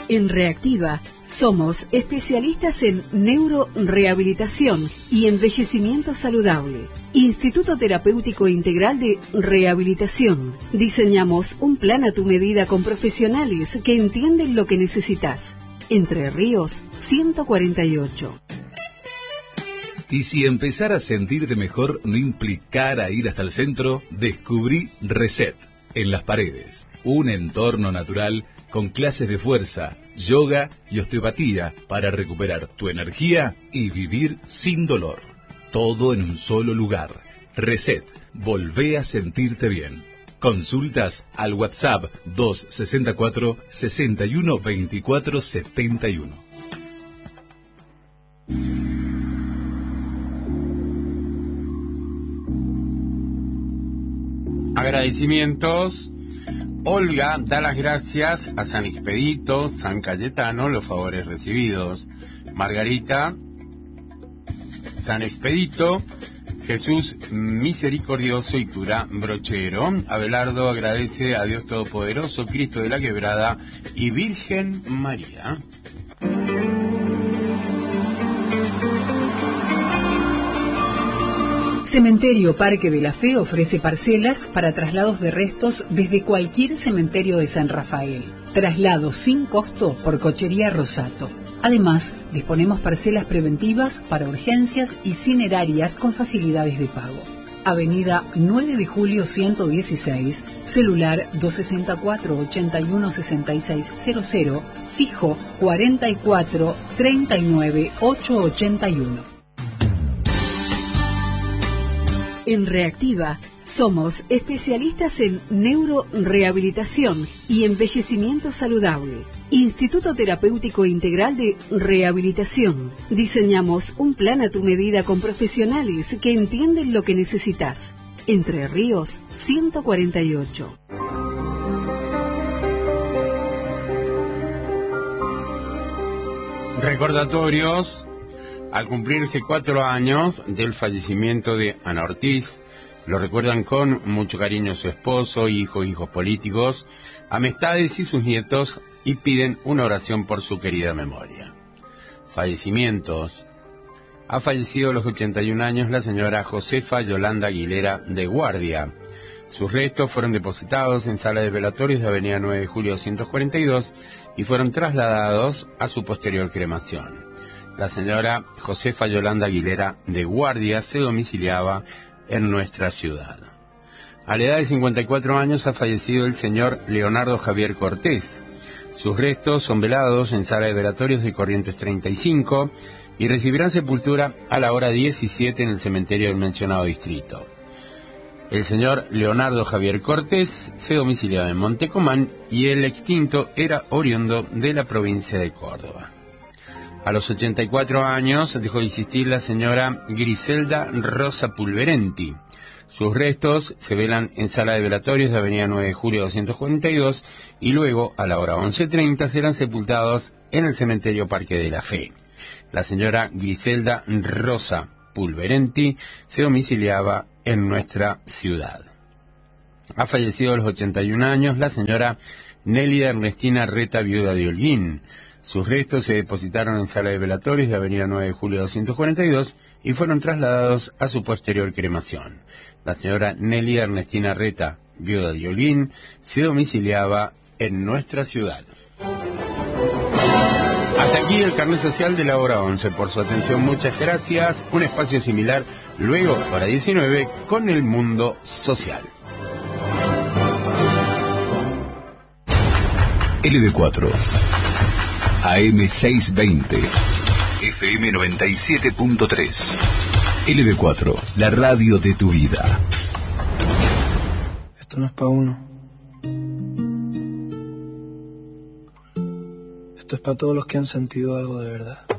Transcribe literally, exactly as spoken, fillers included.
En Reactiva somos especialistas en neurorehabilitación y envejecimiento saludable. Instituto Terapéutico Integral de Rehabilitación. Diseñamos un plan a tu medida con profesionales que entienden lo que necesitas. Entre Ríos, ciento cuarenta y ocho. Y si empezar a sentirte mejor no implicara ir hasta el centro, descubrí Reset en Las Paredes. Un entorno natural con clases de fuerza, yoga y osteopatía para recuperar tu energía y vivir sin dolor. Todo en un solo lugar. Reset. Volvé a sentirte bien. Consultas al WhatsApp dos sesenta y cuatro, sesenta y uno, veinticuatro, setenta y uno. Agradecimientos. Olga da las gracias a San Expedito, San Cayetano, los favores recibidos. Margarita, San Expedito, Jesús misericordioso y cura brochero. Abelardo agradece a Dios Todopoderoso, Cristo de la Quebrada y Virgen María. Cementerio Parque de la Fe ofrece parcelas para traslados de restos desde cualquier cementerio de San Rafael. Traslado sin costo por Cochería Rosato. Además, disponemos parcelas preventivas para urgencias y cinerarias con facilidades de pago. Avenida nueve de julio ciento dieciséis, celular dos sesenta y cuatro, ochenta y uno, sesenta y seis cero cero, fijo cuarenta y cuatro, treinta y nueve, ochocientos ochenta y uno. En Reactiva somos especialistas en neurorehabilitación y envejecimiento saludable. Instituto Terapéutico Integral de Rehabilitación. Diseñamos un plan a tu medida con profesionales que entienden lo que necesitas. Entre Ríos, ciento cuarenta y ocho. Recordatorios. Al cumplirse cuatro años del fallecimiento de Ana Ortiz, lo recuerdan con mucho cariño su esposo, hijo, hijos políticos, amistades y sus nietos, y piden una oración por su querida memoria. Fallecimientos. Ha fallecido a los ochenta y un años la señora Josefa Yolanda Aguilera de Guardia. Sus restos fueron depositados en sala de velatorios de avenida nueve de julio doscientos cuarenta y dos y fueron trasladados a su posterior cremación. La señora Josefa Yolanda Aguilera de Guardia se domiciliaba en nuestra ciudad. A la edad de cincuenta y cuatro años ha fallecido el señor Leonardo Javier Cortés. Sus restos son velados en sala de velatorios de Corrientes treinta y cinco y recibirán sepultura a la hora diecisiete en el cementerio del mencionado distrito. El señor Leonardo Javier Cortés se domiciliaba en Montecomán y el extinto era oriundo de la provincia de Córdoba. A los ochenta y cuatro años dejó de existir la señora Griselda Rosa Pulverenti. Sus restos se velan en sala de velatorios de avenida nueve de julio doscientos cuarenta y dos y luego, a la hora once treinta, serán sepultados en el cementerio Parque de la Fe. La señora Griselda Rosa Pulverenti se domiciliaba en nuestra ciudad. Ha fallecido a los ochenta y un años la señora Nélida Ernestina Reta, viuda de Holguín. Sus restos se depositaron en sala de velatorios de avenida nueve de julio doscientos cuarenta y dos y fueron trasladados a su posterior cremación. La señora Nelly Ernestina Reta, viuda de Holguín, se domiciliaba en nuestra ciudad. Hasta aquí el carnet social de la hora once. Por su atención, muchas gracias. Un espacio similar luego para diecinueve con el mundo social. L D cuatro A M seiscientos veinte, F M noventa y siete punto tres. L D cuatro, la radio de tu vida. Esto no es para uno. Esto es para todos los que han sentido algo de verdad.